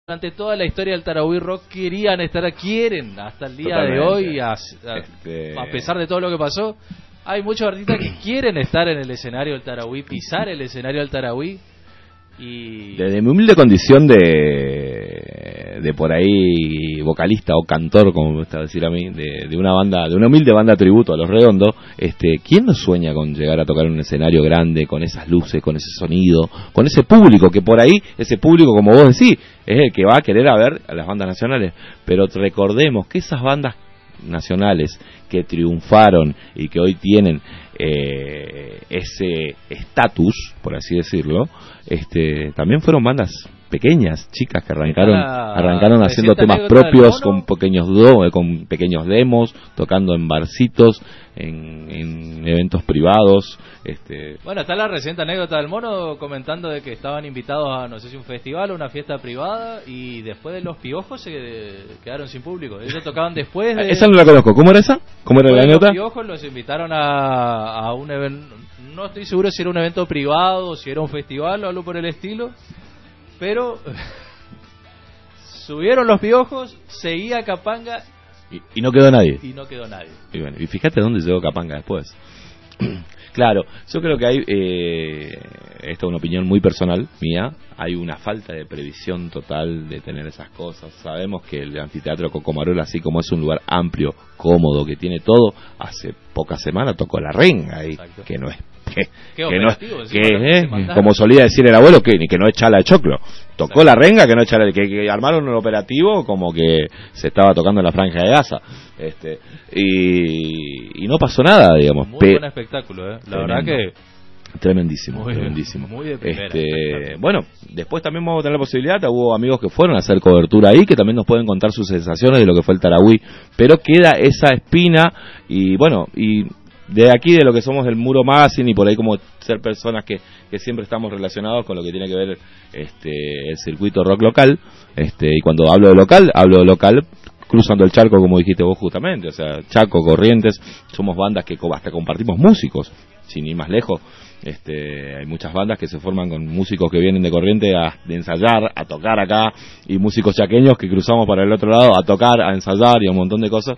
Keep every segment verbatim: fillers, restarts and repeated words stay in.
durante toda la historia del Tarahui Rock querían estar, quieren hasta el día Totalmente. de hoy, a, a, Este... a pesar de todo lo que pasó, hay muchos artistas que quieren estar en el escenario del Tarahui, pisar el escenario del Tarahui. Y... Desde mi humilde condición de de por ahí vocalista o cantor, como me gusta decir a mí, de, de una banda, de una humilde banda tributo a Los Redondos, este, ¿quién no sueña con llegar a tocar en un escenario grande, con esas luces, con ese sonido, con ese público, que por ahí, ese público, como vos decís, es el que va a querer a ver a las bandas nacionales? Pero recordemos que esas bandas nacionales que triunfaron y que hoy tienen eh, ese estatus, por así decirlo, este, también fueron bandas pequeñas, chicas, que arrancaron ah, arrancaron haciendo temas propios, con pequeños do, con pequeños demos, tocando en barcitos, en, en eventos privados. Este... Bueno, está la reciente anécdota del Mono comentando de que estaban invitados a, no sé si un festival o una fiesta privada, y después de Los Piojos se quedaron sin público. Ellos tocaban después de... Esa no la conozco. ¿Cómo era esa? ¿Cómo era la anécdota? Los Piojos los invitaron a, a un evento, no estoy seguro si era un evento privado, si era un festival o algo por el estilo, pero subieron Los Piojos, seguía Capanga y, y no quedó nadie. Y no quedó nadie. Y bueno, y fíjate dónde llegó Capanga después. Claro, yo creo que hay, eh, esta es una opinión muy personal mía, hay una falta de previsión total de tener esas cosas. Sabemos que el anfiteatro Cocomarola, así como es un lugar amplio, cómodo, que tiene todo, hace pocas semanas tocó La Renga ahí, que no es que, que no es, que, eh, como solía decir el abuelo, que, que no es chala de choclo. Tocó La Renga, que no es chala de, que, que armaron un operativo como que se estaba tocando en la Franja de Gaza, este, y, y no pasó nada, digamos. Muy Pe- buen espectáculo, eh. La verdad que tremendísimo, muy, tremendísimo. Muy de primera, este, bueno, después también vamos a tener la posibilidad, hubo amigos que fueron a hacer cobertura ahí, que también nos pueden contar sus sensaciones de lo que fue el Tarahui, pero queda esa espina, y bueno, y de aquí, de lo que somos del Muro Magazine, y por ahí como ser personas que, que siempre estamos relacionados con lo que tiene que ver este el circuito rock local, este y cuando hablo de local, hablo de local cruzando el charco, como dijiste vos justamente, o sea, Chaco, Corrientes, somos bandas que hasta compartimos músicos, sin ir más lejos. Este, hay muchas bandas que se forman con músicos que vienen de Corrientes a de ensayar, a tocar acá, y músicos chaqueños que cruzamos para el otro lado a tocar, a ensayar y a un montón de cosas.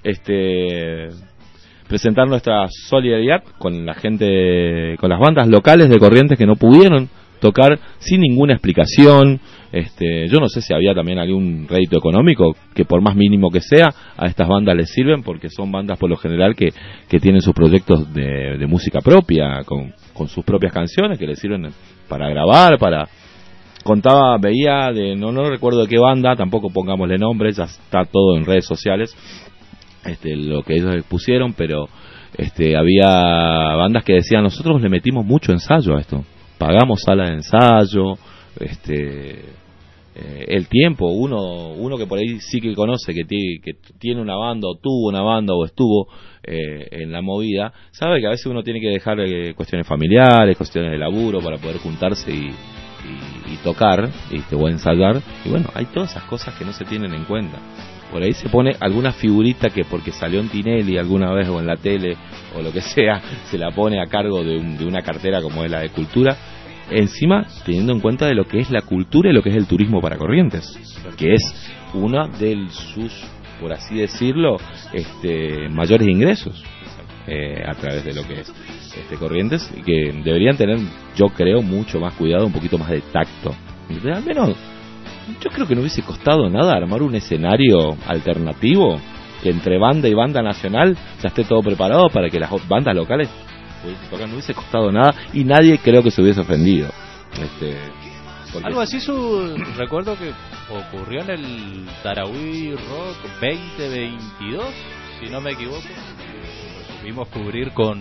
Este... presentar nuestra solidaridad con la gente, con las bandas locales de Corrientes que no pudieron tocar sin ninguna explicación. Este, yo no sé si había también algún rédito económico que, por más mínimo que sea, a estas bandas les sirven, porque son bandas por lo general que, que tienen sus proyectos de, de música propia, con, con sus propias canciones que les sirven para grabar, para... Contaba, veía, de no no recuerdo de qué banda, tampoco pongámosle nombres, ya está todo en redes sociales, este lo que ellos pusieron, pero este había bandas que decían: nosotros le metimos mucho ensayo a esto, pagamos sala de ensayo, este eh, el tiempo, uno uno que por ahí sí que conoce, que tiene, que tiene una banda o tuvo una banda o estuvo eh, en la movida, sabe que a veces uno tiene que dejar eh, cuestiones familiares, cuestiones de laburo para poder juntarse y, y, y tocar, este, o ensayar, y bueno, hay todas esas cosas que no se tienen en cuenta. Por ahí se pone alguna figurita que porque salió en Tinelli alguna vez o en la tele o lo que sea, se la pone a cargo de, un, de una cartera como es la de Cultura, encima teniendo en cuenta de lo que es la cultura y lo que es el turismo para Corrientes, que es uno de sus, por así decirlo, este, mayores ingresos eh, a través de lo que es este Corrientes, y que deberían tener, yo creo, mucho más cuidado, un poquito más de tacto, al menos. Yo creo que no hubiese costado nada armar un escenario alternativo que entre banda y banda nacional ya esté todo preparado para que las bandas locales tocar. No hubiese costado nada y nadie creo que se hubiese ofendido. Este, porque... Algo así, su recuerdo que ocurrió en el Tarahui Rock veinte veintidós, si no me equivoco. Lo supimos cubrir con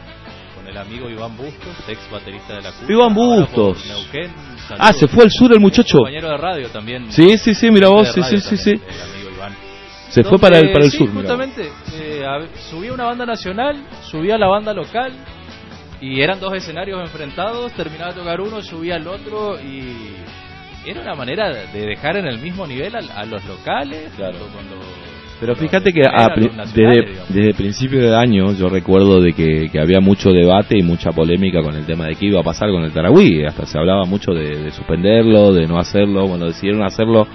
con el amigo Iván Bustos, ex baterista de la Cuba. Iván Bustos. Neuquén, ah, se fue al sur el muchacho. Compañero de radio también. Sí, sí, sí, mira vos, sí, sí, sí, sí. El amigo Iván. Se Donde, fue para el para el sí, sur. Justamente, eh, subía una banda nacional, subía la banda local y eran dos escenarios enfrentados. Terminaba de tocar uno, subía el otro y era una manera de dejar en el mismo nivel a, a los locales. Claro. Con los, Pero fíjate que a, desde, desde principio de año yo recuerdo de que, que había mucho debate y mucha polémica con el tema de qué iba a pasar con el Tarahui. Hasta se hablaba mucho de, de suspenderlo, de no hacerlo. Bueno, decidieron hacerlo